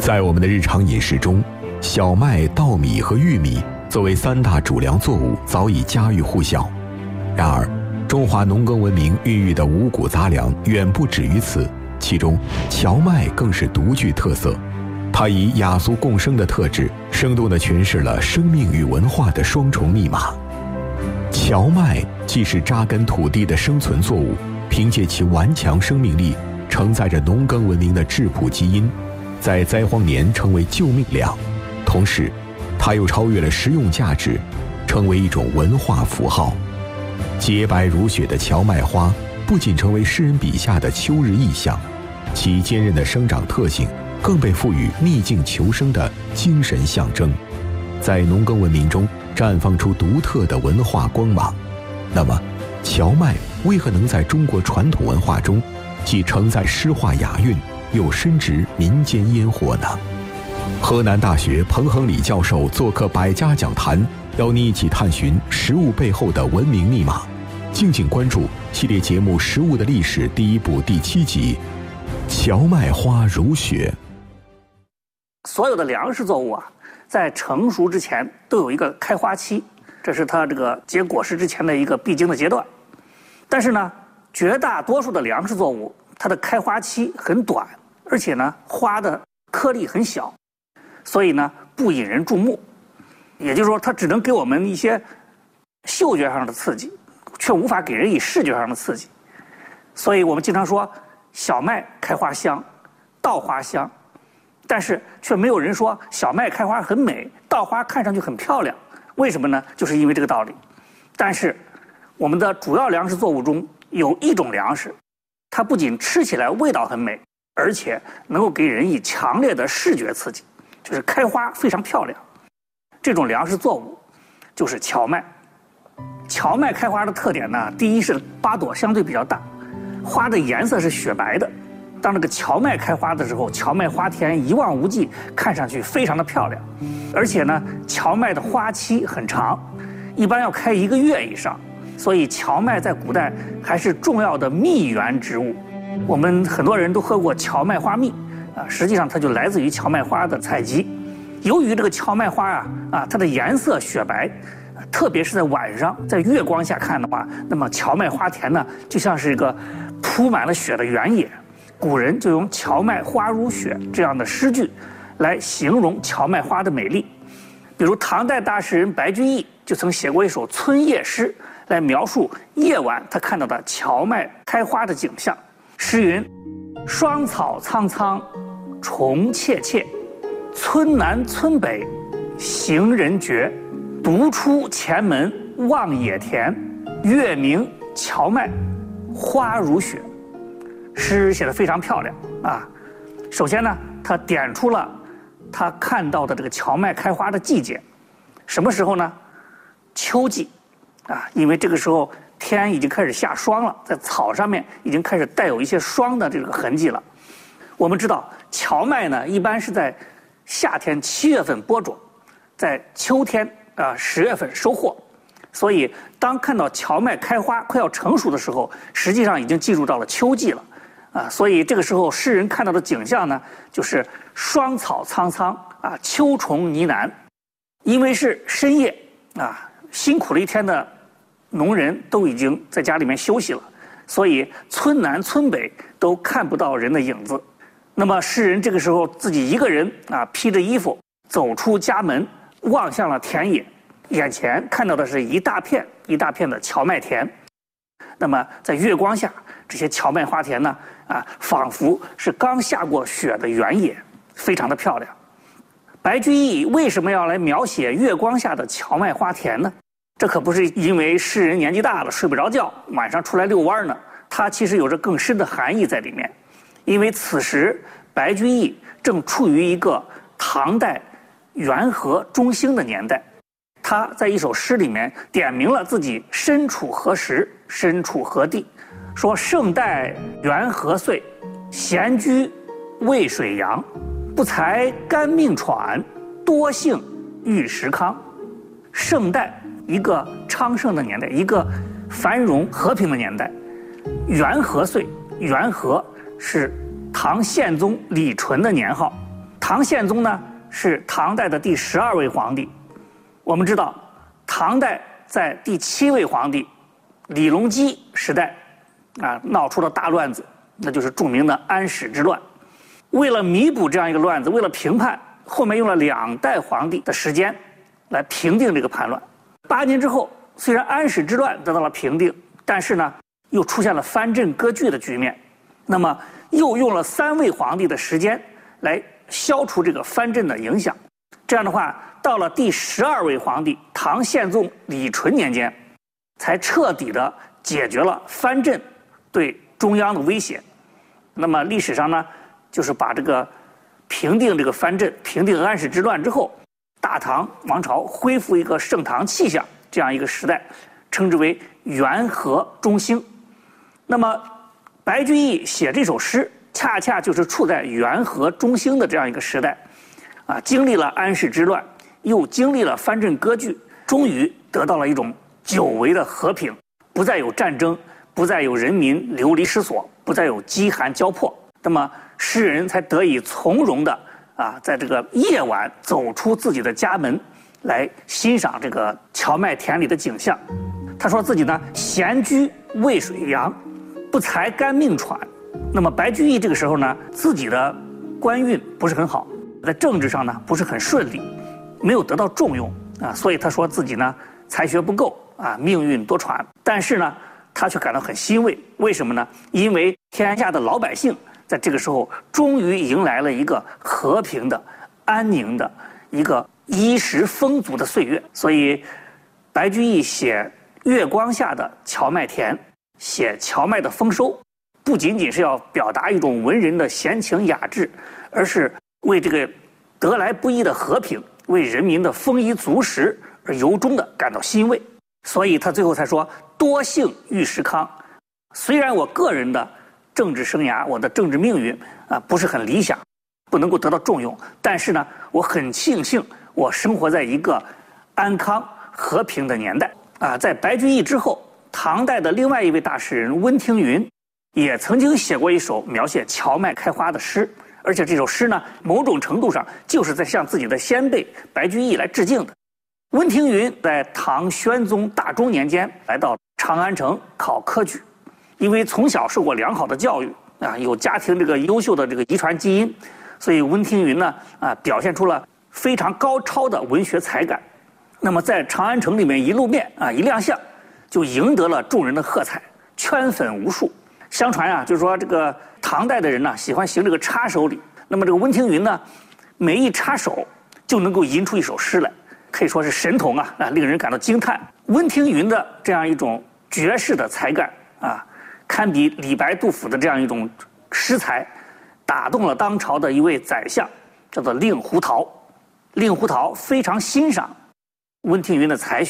在我们的日常饮食中，小麦、稻米和玉米作为3大主粮作物，早已家喻户晓。然而，中华农耕文明孕育的五谷杂粮远不止于此，其中荞麦更是独具特色。它以雅俗共生的特质，生动地诠释了生命与文化的双重密码。荞麦既是扎根土地的生存作物，凭借其顽强生命力，承载着农耕文明的质朴基因，在灾荒年成为救命粮。同时，它又超越了实用价值，成为一种文化符号。洁白如雪的荞麦花不仅成为诗人笔下的秋日意象，其坚韧的生长特性更被赋予逆境求生的精神象征，在农耕文明中绽放出独特的文化光芒。那么，荞麦为何能在中国传统文化中既承载诗化雅韵，又深植民间烟火呢？河南大学彭亨礼教授做客百家讲坛，邀你一起探寻食物背后的文明密码。敬请关注系列节目《食物的历史》第1部第7集《荞麦花如雪》。 所有的粮食作物啊，在成熟之前都有一个开花期，这是它这个结果实之前的一个必经的阶段。但是呢，绝大多数的粮食作物，它的开花期很短，而且呢，花的颗粒很小，所以呢，不引人注目。也就是说，它只能给我们一些嗅觉上的刺激，却无法给人以视觉上的刺激。所以我们经常说，小麦开花香，稻花香，但是却没有人说小麦开花很美，稻花看上去很漂亮。为什么呢？就是因为这个道理。但是我们的主要粮食作物中有一种粮食，它不仅吃起来味道很美，而且能够给人以强烈的视觉刺激，就是开花非常漂亮。这种粮食作物就是荞麦。荞麦开花的特点呢，第一是花朵相对比较大，花的颜色是雪白的。当这个荞麦开花的时候，荞麦花田一望无际，看上去非常的漂亮。而且呢，荞麦的花期很长，一般要开1个月以上，所以荞麦在古代还是重要的蜜源植物。我们很多人都喝过荞麦花蜜啊，实际上它就来自于荞麦花的采集。由于这个荞麦花它的颜色雪白，特别是在晚上，在月光下看的话，那么荞麦花田呢，就像是一个铺满了雪的原野。古人就用荞麦花如雪这样的诗句来形容荞麦花的美丽。比如唐代大诗人白居易就曾写过一首春夜诗，来描述夜晚他看到的荞麦开花的景象。诗云：霜草苍苍，虫切切，村南村北，行人绝。独出前门望野田，月明荞麦花如雪。诗写得非常漂亮啊！首先呢，他点出了他看到的这个荞麦开花的季节，什么时候呢？秋季啊，因为这个时候天已经开始下霜了，在草上面已经开始带有一些霜的这个痕迹了。我们知道，荞麦呢一般是在夏天7月份播种，在秋天10月份收获，所以当看到荞麦开花快要成熟的时候，实际上已经进入到了秋季了。所以这个时候诗人看到的景象呢，就是霜草苍苍秋虫呢喃。因为是深夜辛苦了一天的农人都已经在家里面休息了，所以村南村北都看不到人的影子。那么诗人这个时候自己一个人披着衣服走出家门，望向了田野，眼前看到的是一大片一大片的荞麦田。那么在月光下，这些荞麦花田呢仿佛是刚下过雪的原野，非常的漂亮。白居易为什么要来描写月光下的荞麦花田呢？这可不是因为诗人年纪大了睡不着觉，晚上出来遛弯呢，它其实有着更深的含义在里面。因为此时白居易正处于一个唐代元和中兴的年代，他在一首诗里面点明了自己身处何时，身处何地，说盛代元和岁，闲居渭水阳，不才甘命喘，多幸遇时康。盛代，一个昌盛的年代，一个繁荣和平的年代。元和岁，元和是唐宪宗李纯的年号， 唐宪宗呢是唐代的第12位皇帝。我们知道，唐代在第7位皇帝李隆基时代闹出了大乱子，那就是著名的安史之乱。为了弥补这样一个乱子，为了平叛，后面用了2代皇帝的时间来平定这个叛乱。8年之后，虽然安史之乱得到了平定，但是呢又出现了藩镇割据的局面。那么又用了3位皇帝的时间来消除这个藩镇的影响。这样的话，到了第12位皇帝唐宪宗李纯年间，才彻底的解决了藩镇对中央的威胁。那么历史上呢，就是把这个平定这个藩镇、平定安史之乱之后，大唐王朝恢复一个盛唐气象这样一个时代，称之为元和中兴。那么白居易写这首诗，恰恰就是处在元和中兴的这样一个时代，经历了安史之乱，又经历了藩镇割据，终于得到了一种久违的和平，不再有战争，不再有人民流离失所，不再有饥寒交迫。那么诗人才得以从容的在这个夜晚走出自己的家门，来欣赏这个荞麦田里的景象。他说自己呢，闲居渭水阳，不才甘命喘。那么白居易这个时候呢，自己的官运不是很好，在政治上呢不是很顺利，没有得到重用所以他说自己呢才学不够命运多舛。但是呢，他却感到很欣慰，为什么呢？因为天下的老百姓在这个时候终于迎来了一个和平的、安宁的、一个衣食丰足的岁月。所以白居易写月光下的荞麦田，写荞麦的丰收，不仅仅是要表达一种文人的闲情雅致，而是为这个得来不易的和平，为人民的丰衣足食而由衷的感到欣慰。所以他最后才说，多幸遇时康。虽然我个人的政治生涯，我的政治命运不是很理想，不能够得到重用，但是呢，我很庆幸我生活在一个安康和平的年代在白居易之后，唐代的另外一位大诗人温庭筠也曾经写过一首描写荞麦开花的诗，而且这首诗呢，某种程度上就是在向自己的先辈白居易来致敬的。温庭筠在唐宣宗大中年间来到长安城考科举，因为从小受过良好的教育有家庭这个优秀的这个遗传基因，所以温庭筠呢表现出了非常高超的文学才感。那么在长安城里面一露面一亮相，就赢得了众人的喝彩，圈粉无数。相传就是说这个唐代的人呢喜欢行这个插手礼，那么这个温庭筠呢，每一插手就能够吟出一首诗来，可以说是神童令人感到惊叹。温庭筠的这样一种绝世的才干堪比李白、杜甫的这样一种诗才，打动了当朝的一位宰相，叫做令狐桃。令狐桃非常欣赏温庭筠的才学，